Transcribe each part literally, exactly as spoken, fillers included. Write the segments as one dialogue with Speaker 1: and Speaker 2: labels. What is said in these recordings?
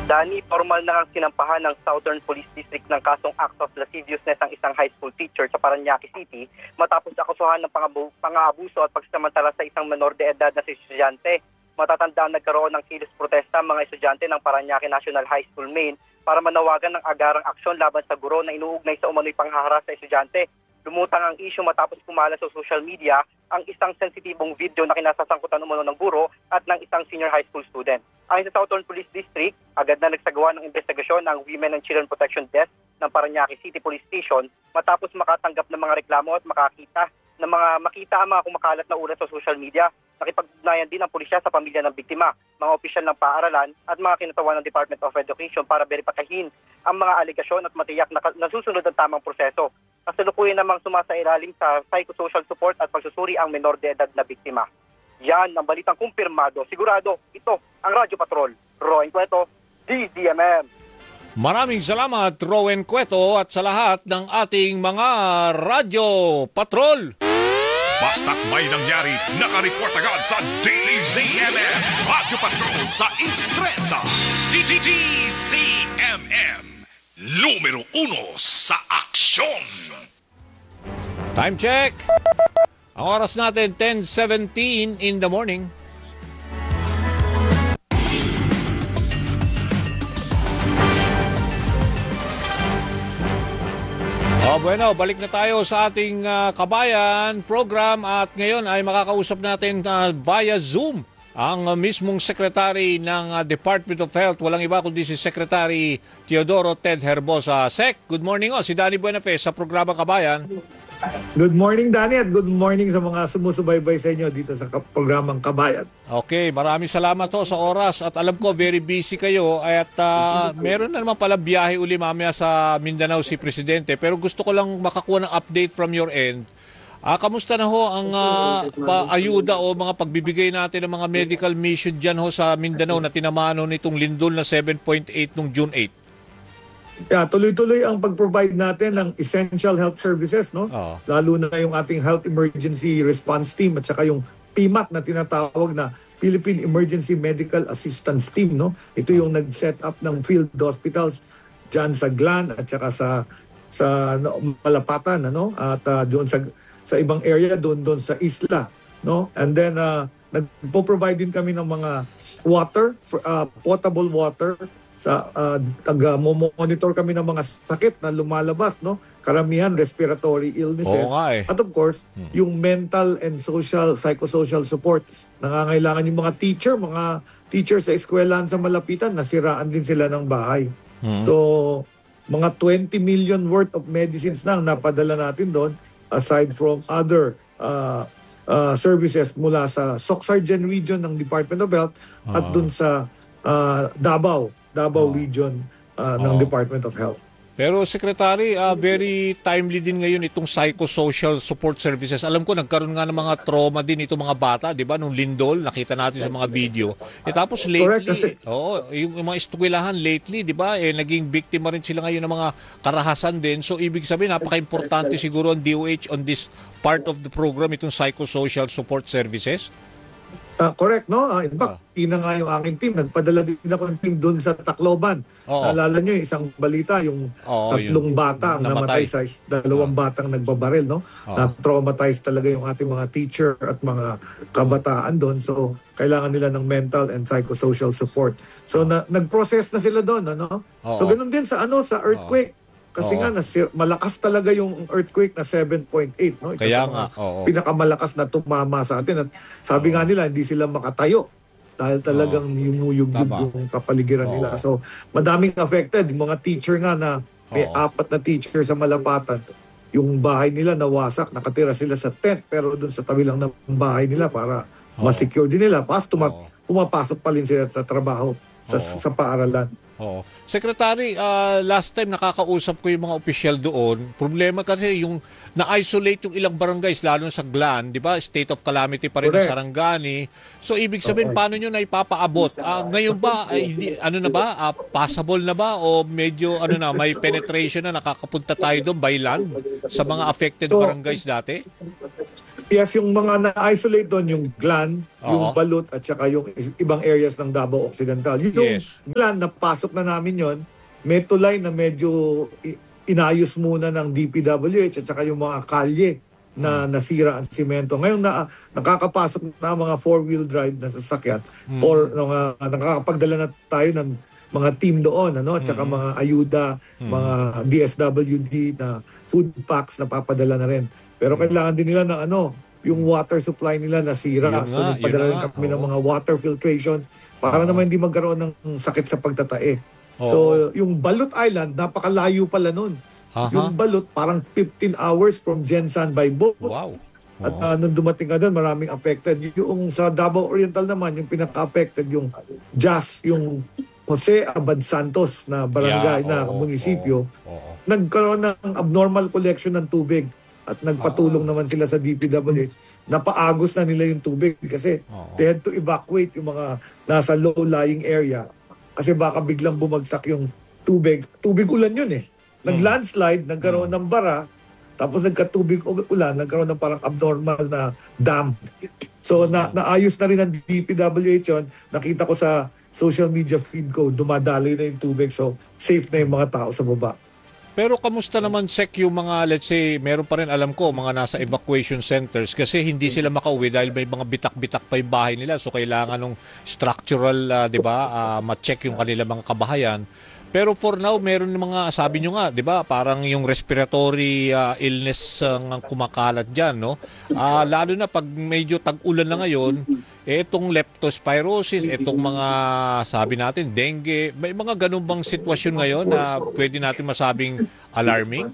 Speaker 1: Dani, formal na ang sinampahan ng Southern Police District ng kasong act of lasciviousness ang isang high school teacher sa Parañaque City matapos akusuhan ng pang-aabuso at pagsamantala sa isang menor de edad na si estudyante. Matatandaan nagkaroon ng kilos protesta ang mga estudyante ng Parañaque National High School Main para manawagan ng agarang aksyon laban sa guro na inuugnay sa umano'y panghaharas sa estudyante. Lumutang ang issue matapos kumala sa social media ang isang sensitibong video na kinasasangkutan umano ng guro at ng isang senior high school student. Ayon sa Southern Police District, agad na nagsagawa ng investigasyon ang Women and Children Protection Desk ng Parañaque City Police Station matapos makatanggap ng mga reklamo at makakita ng mga makita ang mga kumakalat na ulat sa social media. Nakipag-ugnayan din ang pulisya sa pamilya ng biktima, mga opisyal ng paaralan at mga kinatawan ng Department of Education para beripakahin ang mga aligasyon at matiyak na nasusunod ang tamang proseso. Kasalukuyan namang sumasailalim sa psychosocial support at pagsusuri ang menor de edad na biktima. Yan ang balitang kumpirmado. Sigurado, ito ang Radyo Patrol. Roen Cueto, D Z M M.
Speaker 2: Maraming salamat, Roen Cueto, at sa lahat ng ating mga Radyo Patrol.
Speaker 3: Basta't may nangyari, nakareport agad sa D Z M M. Radyo Patrol sa Instrenta. D Z M M. Numero uno sa aksyon.
Speaker 2: Time check. Ang oras natin, ten seventeen in the morning. Oh, bueno, balik na tayo sa ating uh, Kabayan program at ngayon ay makakausap natin uh, via Zoom ang uh, mismong Secretary ng uh, Department of Health. Walang iba kundi si Secretary Teodoro Ted Herbosa. Sec, good morning. Oh, si Danny Buenafe sa programa Kabayan.
Speaker 4: Good morning, Danny, at good morning sa mga sumusubaybay sa inyo dito sa programang Kabayan.
Speaker 2: Okay, maraming salamat ho sa oras at alam ko very busy kayo at uh, meron na naman pala biyahe uli mamaya sa Mindanao si Presidente, pero gusto ko lang makakuha ng update from your end. Ah, kamusta na ho ang uh, paayuda o mga pagbibigay natin ng mga medical mission dyan ho sa Mindanao na tinamaan nitong lindol na seven point eight nung June eight?
Speaker 4: Yeah, tuloy-tuloy ang pag-provide natin ng essential health services, no?
Speaker 2: Oh.
Speaker 4: Lalo na yung ating Health Emergency Response Team at saka yung P M A T na tinatawag na Philippine Emergency Medical Assistance Team, no? Ito yung nag-set up ng field hospitals dyan sa Glan at saka sa sa no, Malapatan, ano? At uh, doon sa sa ibang area doon doon sa isla, no? And then uh, nagpo-provide din kami ng mga water, uh, potable water. Sa uh, taga-monitor kami ng mga sakit na lumalabas, no? Karamihan respiratory illnesses.
Speaker 2: Oo nga eh.
Speaker 4: At of course, hmm. yung mental and social, psychosocial support. Nangangailangan yung mga teacher, mga teacher sa eskwelahan sa malapitan, nasiraan din sila ng bahay. Hmm. So, mga twenty million worth of medicines na ang napadala natin doon aside from other uh, uh, services mula sa Soc-Sargen region ng Department of Health uh-huh. at doon sa uh, Davao. Davao oh. Region uh, ng oh. Department of Health.
Speaker 2: Pero Secretary, uh, very timely din ngayon itong psychosocial support services. Alam ko nagkaroon nga ng mga trauma din itong mga bata, 'di ba? Nung lindol, nakita natin sa mga video. E tapos lately, oo, yung, yung mga eskwelahan lately, 'di ba? Eh naging biktima rin sila ngayon ng mga karahasan din. So ibig sabihin napaka-importante siguro ang D O H on this part of the program, itong psychosocial support services.
Speaker 4: Uh, correct, no? Uh, in fact, uh, ina nga yung aking team. Nagpadala din ako ng team doon sa Tacloban. Oo. Naalala nyo, isang balita, yung Oo, tatlong yun. bata ang namatay sa dalawang Oo. batang nagbabaril, no? Na traumatized talaga yung ating mga teacher at mga kabataan doon. So, kailangan nila ng mental and psychosocial support. So, na, nag-process na sila doon, ano? Oo. So, ganun din sa ano sa earthquake. Oo. Kasi Oo. nga, nasir, malakas talaga yung earthquake na seven point eight. No?
Speaker 2: Kaya nga. Oo.
Speaker 4: Pinakamalakas na tumama sa atin. At sabi Oo. nga nila, hindi sila makatayo. Dahil talagang yumuyugyug yung kapaligiran Oo. nila. So, madaming affected. Yung mga teacher nga na may Oo. apat na teacher sa Malapatan. Yung bahay nila nawasak. Nakatira sila sa tent. Pero dun sa tabi lang ng bahay nila para Oo. masecure din nila. Pas tuma- pumapasok pa rin sila sa trabaho sa, sa paaralan.
Speaker 2: Oo. Secretary, uh, last time nakakausap ko yung mga opisyal doon. Problema kasi yung na-isolate yung ilang barangays, lalo sa Glan, di ba? State of calamity pa rin ang Sarangani. So, ibig sabihin, okay. paano nyo na ipapaabot? Uh, ngayon ba, ay, ano na ba? Uh, passable na ba? O medyo, ano na, may penetration na nakakapunta tayo doon by land sa mga affected
Speaker 4: so,
Speaker 2: barangays dati?
Speaker 4: Yes, yung mga na-isolate doon, yung Glan, yung
Speaker 2: Oo.
Speaker 4: Balut, at saka yung is- ibang areas ng Davao Occidental. Yung
Speaker 2: Yes.
Speaker 4: Glan, napasok na namin yon. May tulay na medyo i- inayos muna ng D P W H at saka yung mga kalye na nasira ang simento. Ngayon na nakakapasok na ang mga four-wheel drive na sasakyan or mga, nakakapagdala na tayo ng mga team doon, ano, at saka mga ayuda, mga D S W D na food packs na papadala na rin. Pero kailangan din nila ng ano, yung water supply nila nasira.
Speaker 2: Yun
Speaker 4: So
Speaker 2: nga,
Speaker 4: nagpadala
Speaker 2: yun
Speaker 4: rin
Speaker 2: nga,
Speaker 4: kami ng
Speaker 2: oo.
Speaker 4: mga water filtration para naman hindi magkaroon ng sakit sa pagtatae.
Speaker 2: Oo.
Speaker 4: So yung Balut Island, napakalayo pala nun.
Speaker 2: Aha.
Speaker 4: Yung Balut, parang fifteen hours from Gensan by boat.
Speaker 2: Wow.
Speaker 4: At
Speaker 2: Oo.
Speaker 4: uh, nung dumating ka doon, maraming affected. Yung sa Davao Oriental naman, yung pinaka-affected, yung Jas, yung Jose Abad Santos na barangay
Speaker 2: Yeah,
Speaker 4: na
Speaker 2: oo,
Speaker 4: munisipyo,
Speaker 2: oo, oo.
Speaker 4: nagkaroon ng abnormal collection ng tubig at nagpatulong naman sila sa D P W H. Napaagos na nila yung tubig kasi
Speaker 2: Oo.
Speaker 4: they had to evacuate yung mga nasa low-lying area kasi baka biglang bumagsak yung tubig. Tubig ulan yun eh. Nag-landslide, nagkaroon ng bara, tapos nagkatubig ulan, nagkaroon ng parang abnormal na dam. So na naayos na rin ng D P W H yun. Nakita ko sa social media feed ko, dumadaloy na yung tubig. So safe na yung mga tao sa baba.
Speaker 2: Pero kamusta naman, Sek, yung mga, let's say, meron pa rin, alam ko, mga nasa evacuation centers kasi hindi sila makauwi dahil may mga bitak-bitak pa yung bahay nila. So, kailangan ng structural, ah, di ba, ah, ma-check yung kanila mga kabahayan. Pero for now, meron ng mga, sabi nyo nga, di ba, parang yung respiratory ah, illness ang kumakalat dyan, no? Ah, lalo na pag medyo tag-ulan na ngayon, etong leptospirosis, etong mga, sabi natin, dengue, may mga ganun bang sitwasyon ngayon na pwede natin masabing alarming?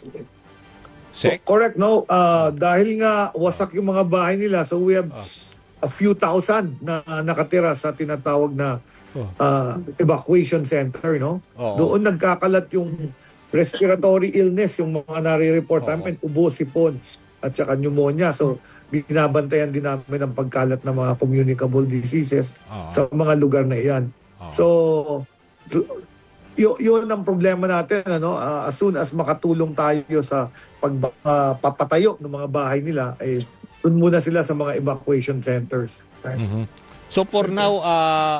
Speaker 4: So,
Speaker 2: Sek?
Speaker 4: correct, no? Uh, dahil nga wasak yung mga bahay nila, so we have a few thousand na nakatira sa tinatawag na uh, evacuation center, no?
Speaker 2: Oo.
Speaker 4: Doon nagkakalat yung respiratory illness, yung mga nare-report
Speaker 2: Oo.
Speaker 4: namin, ubo, sipon, at saka pneumonia. So, binabantayan din namin ang pagkalat ng mga communicable diseases
Speaker 2: Oo.
Speaker 4: sa mga lugar na iyan.
Speaker 2: Oo.
Speaker 4: So, y- yun ang problema natin, ano? Ah, as soon as makatulong tayo sa pagpapatayo ng mga bahay nila, eh, dun muna sila sa mga evacuation centers.
Speaker 2: Mhm. So for now, uh,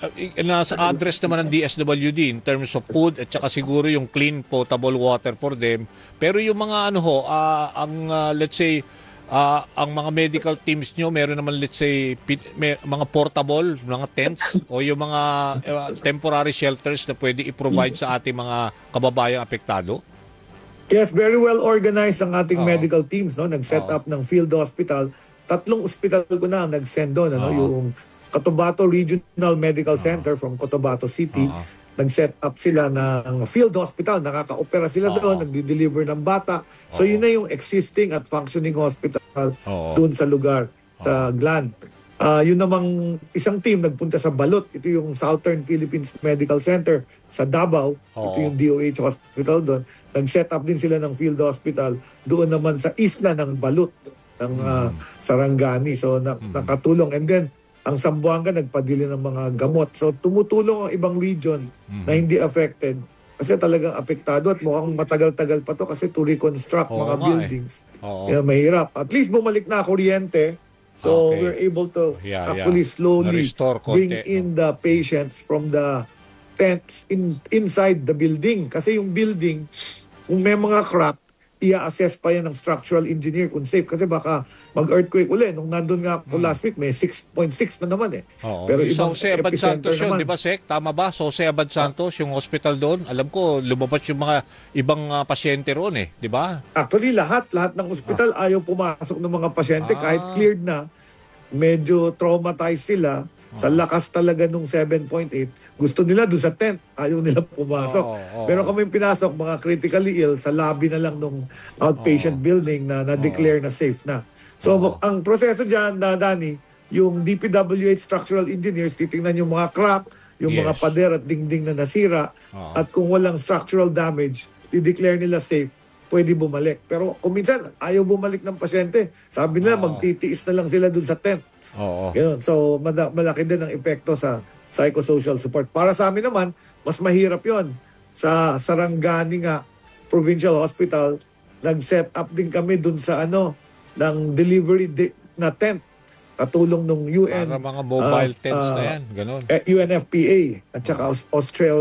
Speaker 2: nasa address naman ng D S W D in terms of food at saka siguro yung clean potable water for them. Pero yung mga ano ho, ah, ang ah, let's say, ah, ang mga medical teams nyo, meron naman let's say pi- may, mga portable, mga tents o yung mga ah, temporary shelters na pwede i-provide sa ating mga kababayang apektado?
Speaker 4: Yes, very well organized ang ating
Speaker 2: Oo.
Speaker 4: medical teams, no? Nag-set
Speaker 2: Oo.
Speaker 4: up ng field hospital. Tatlong ospital ko na ang nag-send doon, ano?
Speaker 2: Oo.
Speaker 4: Yung Cotabato Regional Medical Center from Cotabato City.
Speaker 2: Oo.
Speaker 4: Nag-set up sila ng field hospital. Nakaka-opera sila
Speaker 2: Oo.
Speaker 4: doon, nagdi-deliver ng bata. So
Speaker 2: Oo.
Speaker 4: yun na yung existing at functioning hospital
Speaker 2: Oo.
Speaker 4: doon sa lugar, sa Glan. Ah, yun namang isang team nagpunta sa Balot. Ito yung Southern Philippines Medical Center sa Davao. Ito
Speaker 2: Oo.
Speaker 4: yung D O H hospital doon. Nag-set up din sila ng field hospital doon naman sa isla ng Balot ng ah, Sarangani. So na- nakatulong. And then ang Zamboanga nagpadili ng mga gamot. So tumutulong ang ibang region na hindi affected kasi talagang apektado at mukhang matagal-tagal pa to kasi to reconstruct
Speaker 2: Oo
Speaker 4: mga
Speaker 2: nga eh.
Speaker 4: buildings.
Speaker 2: Oo.
Speaker 4: Kaya mahirap. At least bumalik na kuryente. So
Speaker 2: Okay.
Speaker 4: we're able to
Speaker 2: Yeah,
Speaker 4: actually
Speaker 2: yeah.
Speaker 4: slowly
Speaker 2: Na-restore konti,
Speaker 4: bring in the patients from the tents in inside the building. Kasi yung building, kung may mga crack, i-assess pa yan ng structural engineer kung safe. Kasi baka mag-earthquake uli. Nung nandun nga ako last week, may six point six na naman eh.
Speaker 2: Oo.
Speaker 4: Pero
Speaker 2: Yung
Speaker 4: ibang
Speaker 2: Jose Abad
Speaker 4: epicenter
Speaker 2: Santos yun,
Speaker 4: naman.
Speaker 2: di ba, Sek? Tama ba? Jose Abad Santos, yung hospital doon. Alam ko, lumabas yung mga ibang ah, pasyente roon eh, di ba?
Speaker 4: Actually, lahat, lahat ng ospital ayaw pumasok ng mga pasyente.
Speaker 2: Ah.
Speaker 4: Kahit cleared na, medyo traumatized sila. Sa lakas talaga nung seven point eight, gusto nila doon sa tent. Ayaw nila pumasok.
Speaker 2: Oo, oo.
Speaker 4: Pero kami pinasok, mga critically ill, sa lobby na lang nung outpatient building na na-declare na safe na. So,
Speaker 2: Oo.
Speaker 4: ang proseso dyan, na Dani, yung D P W H structural engineers, titingnan yung mga crack, yung mga
Speaker 2: Yes.
Speaker 4: pader at dingding na nasira,
Speaker 2: Oo.
Speaker 4: at kung walang structural damage, i-declare nila safe, pwede bumalik. Pero kung minsan, ayaw bumalik ng pasyente. Sabi nila,
Speaker 2: Oo.
Speaker 4: magtitiis na lang sila dun sa tent.
Speaker 2: Oo.
Speaker 4: Ganun. So, mada- malaki din ang epekto sa psychosocial support. Para sa amin naman, mas mahirap yon. Sa Sarangani nga, Provincial Hospital, nag-set up din kami dun sa ano, ng delivery, de- na tent, katulong ng U N.
Speaker 2: Para mga mobile
Speaker 4: ah,
Speaker 2: tents na
Speaker 4: ah,
Speaker 2: yan, ganun.
Speaker 4: eh, U N F P A at saka Aus- Austral